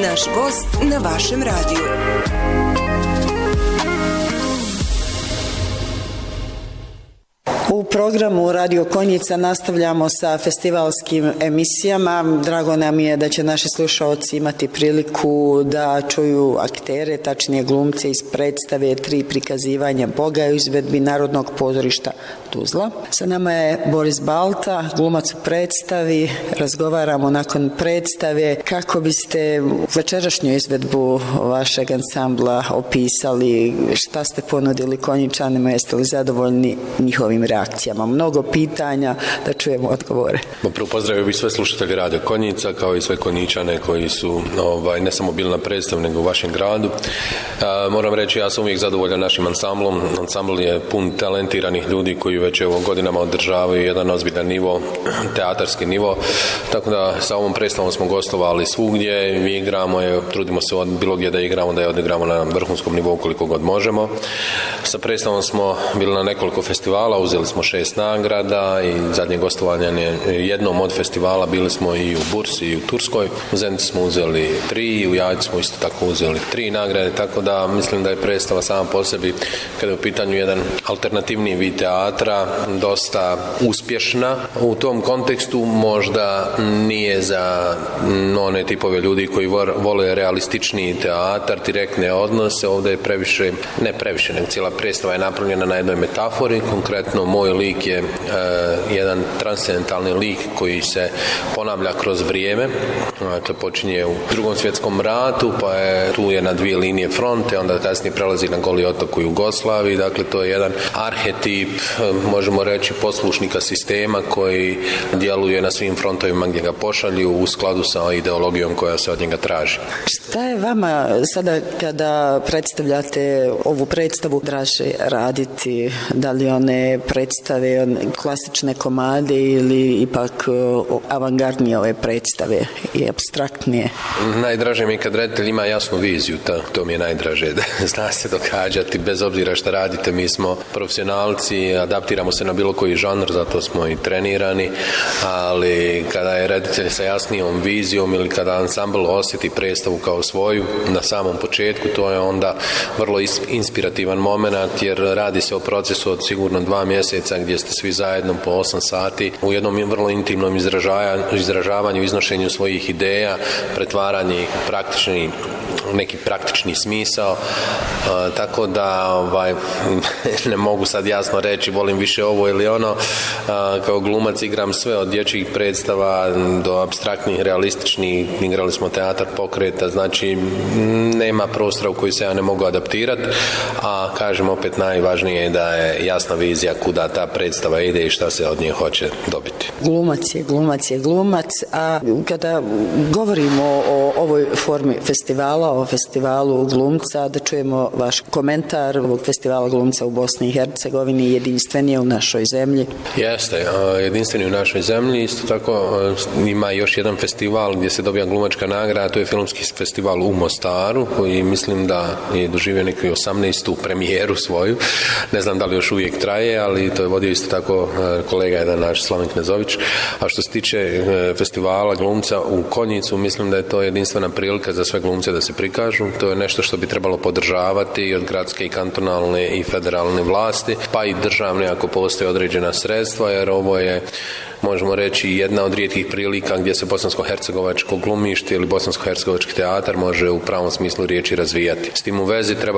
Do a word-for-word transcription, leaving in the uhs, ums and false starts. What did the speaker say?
Naš gost na vašem radiju. U programu Radio Konjica nastavljamo sa festivalskim emisijama. Drago nam je da će naši slušalci imati priliku da čuju aktere, tačnije glumce iz predstave Tri prikazivanja Boga u izvedbi Narodnog pozorišta Tuzla. Sa nama je Boris Balta, glumac u predstavi. Razgovaramo nakon predstave. Kako biste večerašnju izvedbu vašeg ansambla opisali? Šta ste ponudili Konjičanima? Jeste li zadovoljni njihovim reakcijama? Mnogo pitanja, da čujemo odgovore. Prvo pozdravio bih sve slušatelji Radio Konjica, kao i sve Konjičane koji su ovaj, ne samo bili na predstavu, nego u vašem gradu. E, moram reći, ja sam uvijek zadovoljan našim ansamblom. Ansambl je pun talentiranih ljudi koji već evo godinama održavaju jedan ozbiljan nivo, teatarski nivo. Tako da sa ovom predstavom smo gostovali svugdje, mi igramo, je, trudimo se od bilo gdje da igramo, da je odigramo na vrhunskom nivou koliko god možemo. Sa predstavom smo bili na nekoliko festivala, uzeli smo šest nagrada i zadnje gostovanje je jednom od festivala, bili smo i u Bursi i u Turskoj. U Zenici smo uzeli tri, u Jajcu smo isto tako uzeli tri nagrade, tako da mislim da je predstava sama po sebi, kada je u pitanju jedan alternativni vid teatra, dosta uspješna. U tom kontekstu možda nije za one tipove ljudi koji vole realističniji teatar, direktne odnose. Ovdje je previše, ne previše, nego cijela predstava je napravljena na jednoj metafori. Konkretno moj lik je e, jedan transcendentalni lik koji se ponavlja kroz vrijeme. Dakle, počinje u Drugom svjetskom ratu, pa je tu je na dvije linije fronte, onda kasnije prelazi na Goli otok u Jugoslaviji. Dakle, to je jedan arhetip, možemo reći, poslušnika sistema koji djeluje na svim frontovima gdje ga pošalju u skladu sa ideologijom koja se od njega traži. Šta je vama sada kada predstavljate ovu predstavu draže raditi? Da li one predstave klasične komade ili ipak avangardnije ove predstave i apstraktnije? Najdraže mi je kad reditelj ima jasnu viziju, to, to mi je najdraže, da zna se događati bez obzira šta radite. Mi smo profesionalci, adaptiramo se na bilo koji žanr, zato smo i trenirani, ali kada je reditelj sa jasnijom vizijom ili kada ansambl osjeti predstavu kao svoju na samom početku, to je onda vrlo inspirativan moment, jer radi se o procesu od sigurno dva mjeseca gdje ste svi zajedno po osam sati u jednom vrlo intimnom izražavanju, iznošenju svojih ideja, pretvaranje ih u praktični, neki praktični smisao. Uh, tako da ovaj, ne mogu sad jasno reći volim više ovo ili ono. Uh, kao glumac igram sve od dječjih predstava do apstraktnih, realističnih, igrali smo teatar pokreta, znači nema prostora u koji se ja ne mogu adaptirati, a kažem opet najvažnije je da je jasna vizija kuda ta predstava ide i šta se od nje hoće dobiti. Glumac je, glumac je glumac, a kada govorimo o ovoj formi festivala, o festivalu glumca, da čujemo vaš komentar ovog festivala glumca u Bosni i Hercegovini, jedinstveni u našoj zemlji. Jeste, jedinstveni u našoj zemlji. Isto tako ima još jedan festival gdje se dobija glumačka nagrada, to je filmski festival u Mostaru, koji mislim da je doživio neku osamnaestu premijeru svoju. Ne znam da li još uvijek traje, ali to je vodio isto tako kolega jedan naš, Slaven Knezović. A što se tiče festivala glumca u Konjicu, mislim da je to jedinstvena prilika za sve glumce da se prikažu. To je nešto što bi trebalo podržavati i od gradske i kantonalne i federalne vlasti, pa i državne ako postoje određena sredstva, jer ovo je, možemo reći, jedna od rijetkih prilika gdje se bosansko-hercegovačko glumište ili bosansko-hercegovački teatar može u pravom smislu riječi razvijati. S tim u vezi treba